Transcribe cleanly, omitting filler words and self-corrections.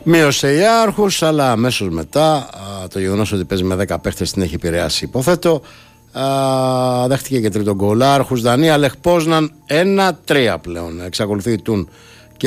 Μείωσε η Άρχους, αλλά αμέσως μετά το γεγονός ότι παίζει με 10 παίχτες την έχει επηρεάσει, υποθέτω. Δέχτηκε και τρίτο γκολ. Άρχους Δανία, Λεχ Πόσναν 1-3 πλέον. Εξακολουθεί η Τούν